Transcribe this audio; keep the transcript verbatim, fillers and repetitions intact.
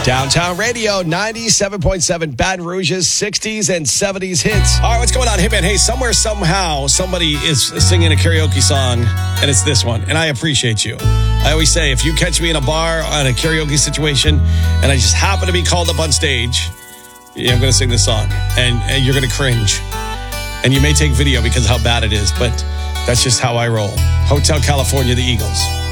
Downtown Radio, ninety-seven point seven Baton Rouge's sixties and seventies hits. All right, what's going on? Hey, man, hey, somewhere, somehow, somebody is singing a karaoke song, and it's this one, and I appreciate you. I always say, if you catch me in a bar on a karaoke situation, and I just happen to be called up on stage, yeah, I'm going to sing this song, and, and you're going to cringe. And you may take video because of how bad it is, but that's just how I roll. Hotel California, the Eagles.